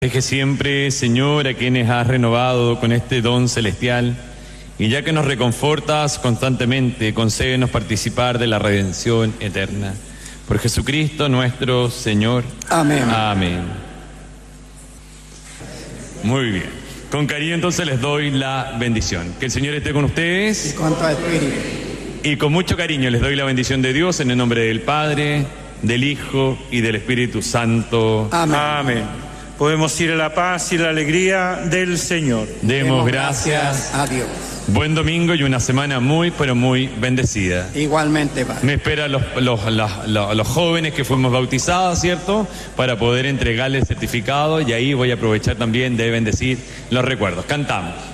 Deje siempre, Señor, a quienes has renovado con este don celestial, y ya que nos reconfortas constantemente, concédenos participar de la redención eterna. Por Jesucristo nuestro Señor. Amén. Amén. Muy bien. Con cariño entonces les doy la bendición. Que el Señor esté con ustedes. Y con tu espíritu. Y con mucho cariño les doy la bendición de Dios en el nombre del Padre, del Hijo y del Espíritu Santo. Amén. Amén. Podemos ir a la paz y la alegría del Señor. Demos gracias a Dios. Buen domingo y una semana muy, pero muy bendecida. Igualmente, Padre. Me esperan los jóvenes que fuimos bautizados, ¿cierto? Para poder entregarles el certificado, y ahí voy a aprovechar también de bendecir los recuerdos. Cantamos.